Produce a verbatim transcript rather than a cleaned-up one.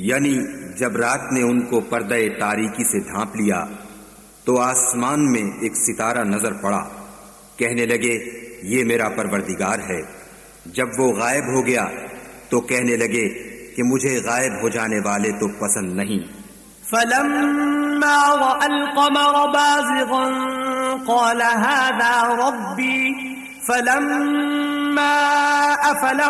यानी जब रात ने उनको पर्दे तारीकी से ढांप लिया तो आसमान में एक सितारा नजर पड़ा। कहने लगे ये मेरा परवरदिगार है। जब वो गायब हो गया तो कहने लगे कि मुझे गायब हो जाने वाले तो पसंद नहीं। फलम्मा रअल क़मर बाज़िग़न क़ाल हाज़ा रब्बी फलम्मा अफ़ल